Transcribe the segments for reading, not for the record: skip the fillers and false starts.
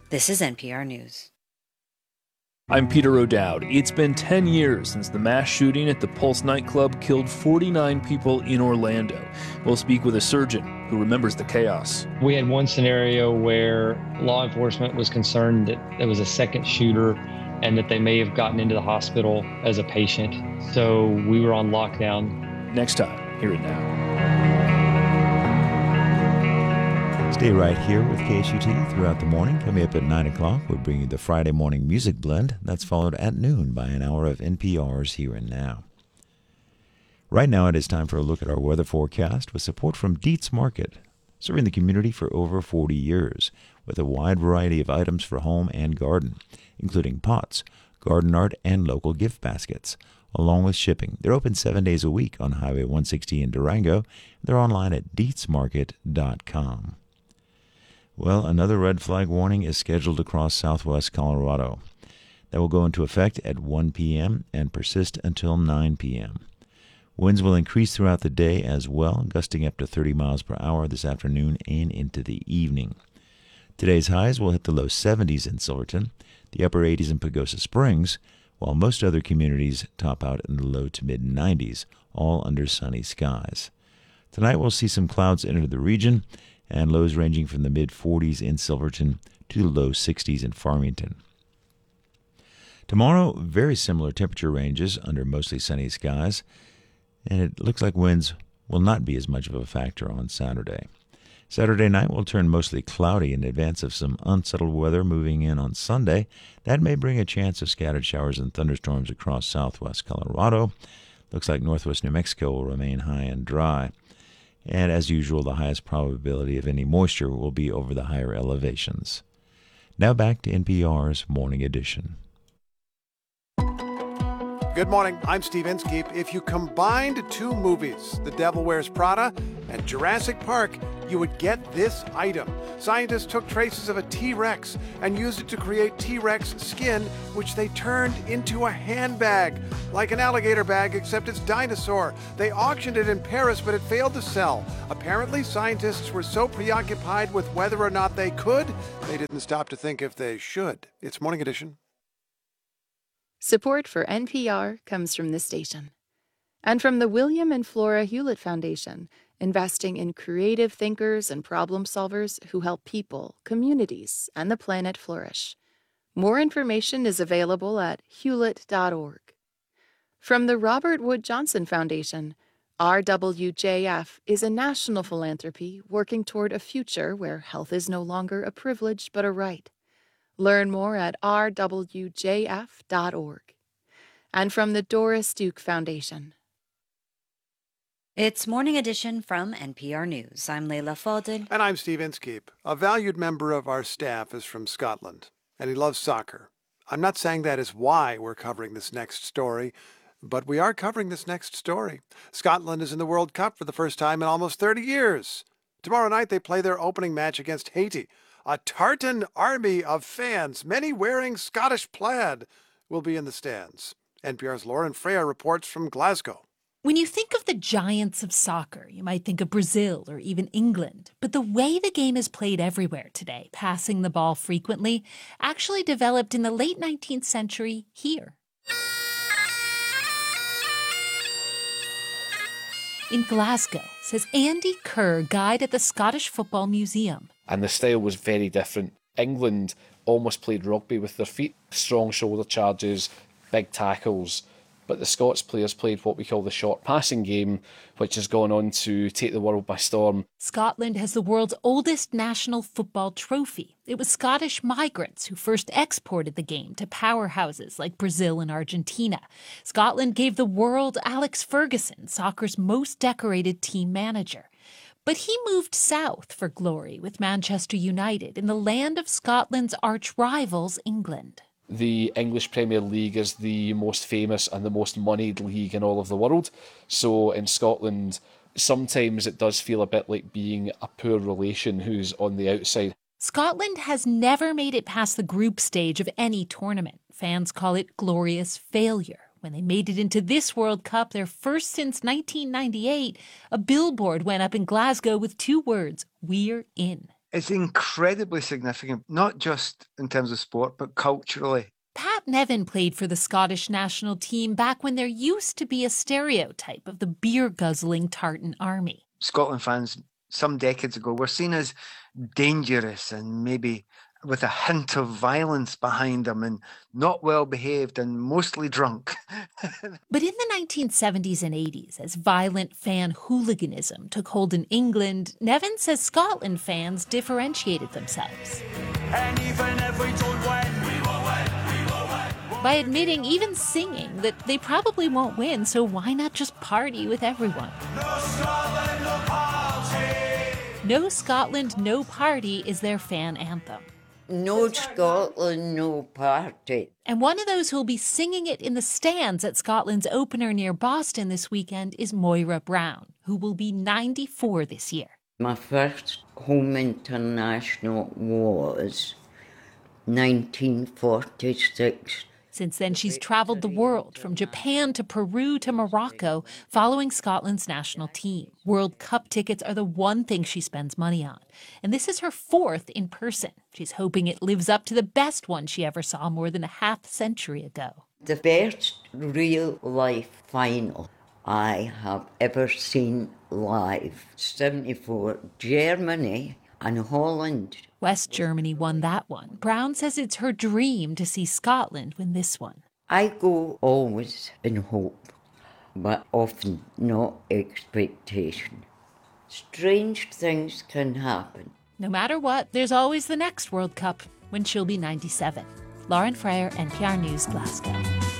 This is NPR News. I'm Peter O'Dowd. It's been 10 years since the mass shooting at the Pulse nightclub killed 49 people in Orlando. We'll speak with a surgeon who remembers the chaos. We had one scenario where law enforcement was concerned that there was a second shooter and that they may have gotten into the hospital as a patient. So we were on lockdown. Next time, Hear It Now. Stay right here with KSUT throughout the morning. Coming up at 9 o'clock, we'll bring you the Friday morning music blend. That's followed at noon by an hour of NPR's Here and Now. Right now, it is time for a look at our weather forecast with support from Dietz Market, serving the community for over 40 years with a wide variety of items for home and garden, including pots, garden art, and local gift baskets, along with shipping. They're open 7 days a week on Highway 160 in Durango. They're online at dietzmarket.com. Well, another red flag warning is scheduled across southwest Colorado. That will go into effect at 1 p.m. and persist until 9 p.m. Winds will increase throughout the day as well, gusting up to 30 miles per hour this afternoon and into the evening. Today's highs will hit the low 70s in Silverton, the upper 80s in Pagosa Springs, while most other communities top out in the low to mid-90s, all under sunny skies. Tonight we'll see some clouds enter the region, and lows ranging from the mid-40s in Silverton to the low 60s in Farmington. Tomorrow, very similar temperature ranges under mostly sunny skies, and it looks like winds will not be as much of a factor on Saturday. Saturday night will turn mostly cloudy in advance of some unsettled weather moving in on Sunday. That may bring a chance of scattered showers and thunderstorms across southwest Colorado. Looks like northwest New Mexico will remain high and dry. And as usual, the highest probability of any moisture will be over the higher elevations. Now back to NPR's Morning Edition. Good morning, I'm Steve Inskeep. If you combined two movies, The Devil Wears Prada and Jurassic Park, you would get this item. Scientists took traces of a T-Rex and used it to create T-Rex skin, which they turned into a handbag, like an alligator bag, except it's dinosaur. They auctioned it in Paris, but it failed to sell. Apparently, scientists were so preoccupied with whether or not they could, they didn't stop to think if they should. It's Morning Edition. Support for NPR comes from this station and from the William and Flora Hewlett Foundation, investing in creative thinkers and problem solvers who help people, communities, and the planet flourish. More information is available at hewlett.org. From the Robert Wood Johnson Foundation, RWJF is a national philanthropy working toward a future where health is no longer a privilege but a right. Learn more at rwjf.org. And from the Doris Duke Foundation. It's Morning Edition from NPR News. I'm Leila Fadel. And I'm Steve Inskeep. A valued member of our staff is from Scotland, and he loves soccer. I'm not saying that is why we're covering this next story, but we are covering this next story. Scotland is in the World Cup for the first time in almost 30 years. Tomorrow night they play their opening match against Haiti. A tartan army of fans, many wearing Scottish plaid, will be in the stands. NPR's Lauren Freya reports from Glasgow. When you think of the giants of soccer, you might think of Brazil or even England. But the way the game is played everywhere today, passing the ball frequently, actually developed in the late 19th century here. In Glasgow, says Andy Kerr, guide at the Scottish Football Museum. And the style was very different. England almost played rugby with their feet, strong shoulder charges, big tackles. But the Scots players played what we call the short passing game, which has gone on to take the world by storm. Scotland has the world's oldest national football trophy. It was Scottish migrants who first exported the game to powerhouses like Brazil and Argentina. Scotland gave the world Alex Ferguson, soccer's most decorated team manager. But he moved south for glory with Manchester United in the land of Scotland's arch-rivals, England. The English Premier League is the most famous and the most moneyed league in all of the world. So in Scotland, sometimes it does feel a bit like being a poor relation who's on the outside. Scotland has never made it past the group stage of any tournament. Fans call it glorious failure. When they made it into this World Cup, their first since 1998, a billboard went up in Glasgow with two words, "We're in." It's incredibly significant, not just in terms of sport, but culturally. Pat Nevin played for the Scottish national team back when there used to be a stereotype of the beer-guzzling tartan army. Scotland fans some decades ago were seen as dangerous and maybe with a hint of violence behind them and not well behaved and mostly drunk. But in the 1970s and 80s, as violent fan hooliganism took hold in England, Nevin says Scotland fans differentiated themselves. And even if we don't win, we will win, we will win. By admitting, even singing, that they probably won't win, so why not just party with everyone? No Scotland, no party. No Scotland, no party is their fan anthem. No Scotland, no party. And one of those who'll be singing it in the stands at Scotland's opener near Boston this weekend is Moira Brown, who will be 94 this year. My first home international was 1946. Since then, she's traveled the world, from Japan to Peru to Morocco, following Scotland's national team. World Cup tickets are the one thing she spends money on. And this is her fourth in person. She's hoping it lives up to the best one she ever saw more than a half-century ago. The best real-life final I have ever seen live. 74, Germany and Holland. West Germany won that one. Brown says it's her dream to see Scotland win this one. I go always in hope, but often not expectation. Strange things can happen. No matter what, there's always the next World Cup, when she'll be 97. Lauren Fryer, NPR News, Glasgow.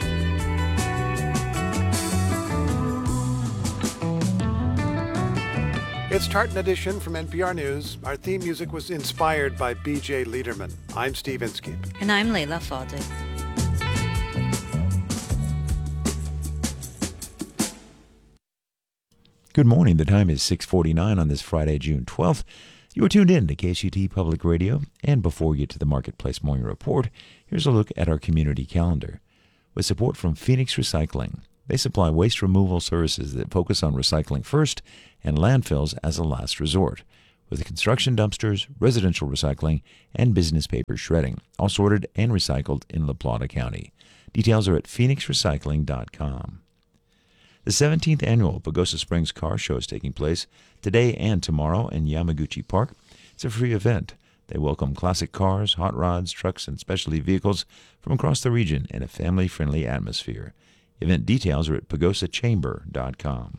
It's Tartan Edition from NPR News. Our theme music was inspired by B.J. Liederman. I'm Steve Inskeep. And I'm Leila Fadel. Good morning. The time is 6:49 on this Friday, June 12th. You are tuned in to KCT Public Radio. And before we get to the Marketplace Morning Report, here's a look at our community calendar. With support from Phoenix Recycling. They supply waste removal services that focus on recycling first and landfills as a last resort, with construction dumpsters, residential recycling, and business paper shredding, all sorted and recycled in La Plata County. Details are at phoenixrecycling.com. The 17th annual Pagosa Springs Car Show is taking place today and tomorrow in Yamaguchi Park. It's a free event. They welcome classic cars, hot rods, trucks, and specialty vehicles from across the region in a family-friendly atmosphere. Event details are at pagosachamber.com.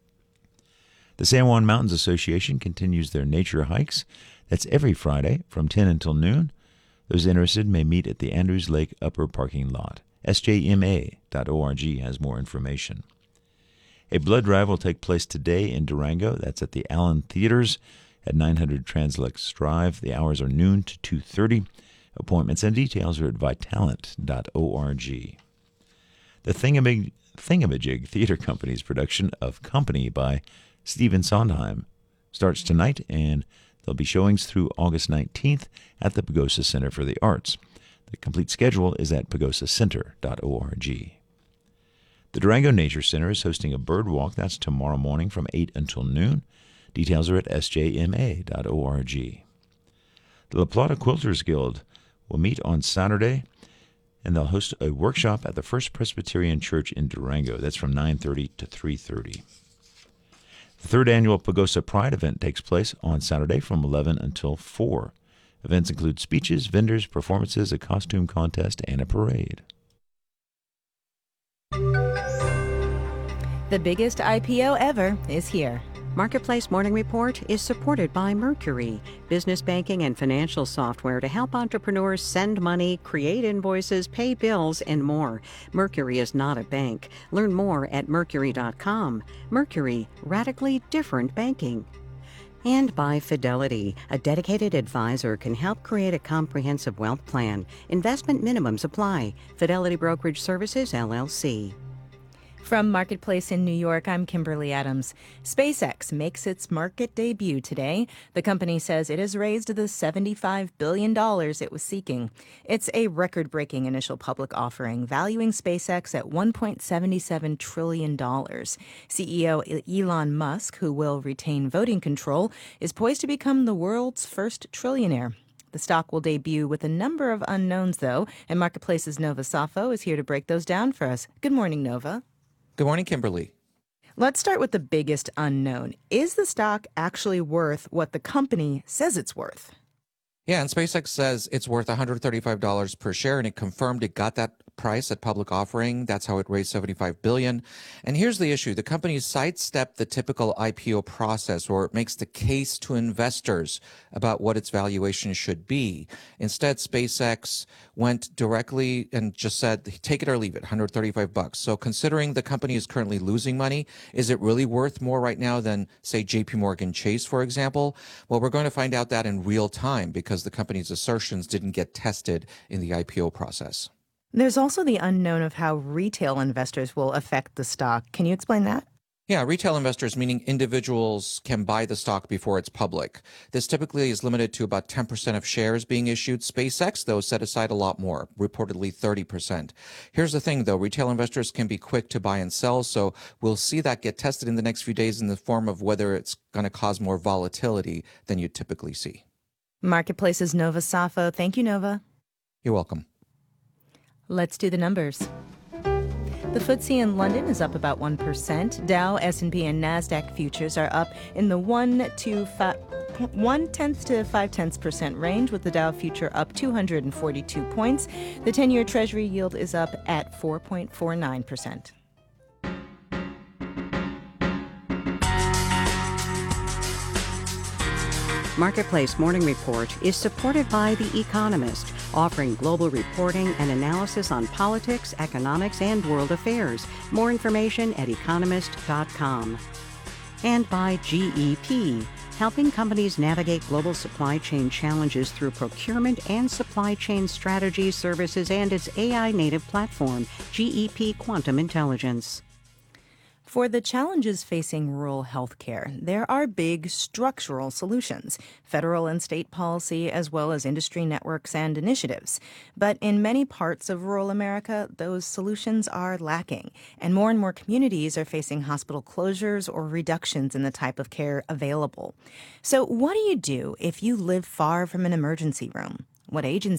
The San Juan Mountains Association continues their nature hikes. That's every Friday from 10 until noon. Those interested may meet at the Andrews Lake Upper Parking Lot. sjma.org has more information. A blood drive will take place today in Durango. That's at the Allen Theaters at 900 Translux Drive. The hours are noon to 2:30. Appointments and details are at vitalent.org. The Thingamajig Theater Company's production of Company by Stephen Sondheim starts tonight, and there'll be showings through August 19th at the Pagosa Center for the Arts. The complete schedule is at pagosacenter.org. The Durango Nature Center is hosting a bird walk. That's tomorrow morning from 8 until noon. Details are at sjma.org. The La Plata Quilters Guild will meet on Saturday, and they'll host a workshop at the First Presbyterian Church in Durango. That's from 9:30 to 3:30. The third annual Pagosa Pride event takes place on Saturday from 11 until 4. Events include speeches, vendors, performances, a costume contest, and a parade. The biggest IPO ever is here. Marketplace Morning Report is supported by Mercury, business banking and financial software to help entrepreneurs send money, create invoices, pay bills, and more. Mercury is not a bank. Learn more at mercury.com. Mercury, radically different banking. And by Fidelity, a dedicated advisor can help create a comprehensive wealth plan. Investment minimums apply. Fidelity Brokerage Services, LLC. From Marketplace in New York, I'm Kimberly Adams. SpaceX makes its market debut today. The company says it has raised the $75 billion it was seeking. It's a record-breaking initial public offering, valuing SpaceX at $1.77 trillion. CEO Elon Musk, who will retain voting control, is poised to become the world's first trillionaire. The stock will debut with a number of unknowns, though, and Marketplace's Nova Safo is here to break those down for us. Good morning, Nova. Good morning, Kimberly. Let's start with the biggest unknown. Is the stock actually worth what the company says it's worth? Yeah, and SpaceX says it's worth $135 per share, and it confirmed it got that price at public offering. That's how it raised $75 billion. And here's the issue. The company sidestepped the typical IPO process, where it makes the case to investors about what its valuation should be. Instead, SpaceX went directly and just said, take it or leave it, $135. So considering the company is currently losing money, is it really worth more right now than, say, JP Morgan Chase, for example? Well, we're going to find out that in real time because the company's assertions didn't get tested in the IPO process. There's also the unknown of how retail investors will affect the stock. Can you explain that? Yeah, retail investors, meaning individuals, can buy the stock before it's public. This typically is limited to about 10% of shares being issued. SpaceX, though, set aside a lot more, reportedly 30%. Here's the thing, though. Retail investors can be quick to buy and sell, so we'll see that get tested in the next few days in the form of whether it's going to cause more volatility than you typically see. Marketplace's Nova Safo. Thank you, Nova. You're welcome. Let's do the numbers. The FTSE in London is up about 1%. Dow, S&P, and NASDAQ futures are up in the 1/10 to 0.5% range, with the Dow future up 242 points. The 10-year Treasury yield is up at 4.49%. Marketplace Morning Report is supported by The Economist, offering global reporting and analysis on politics, economics, and world affairs. More information at economist.com. And by GEP, helping companies navigate global supply chain challenges through procurement and supply chain strategy services and its AI-native platform, GEP Quantum Intelligence. For the challenges facing rural health care, there are big structural solutions, federal and state policy, as well as industry networks and initiatives. But in many parts of rural America, those solutions are lacking, and more communities are facing hospital closures or reductions in the type of care available. So what do you do if you live far from an emergency room? What agencies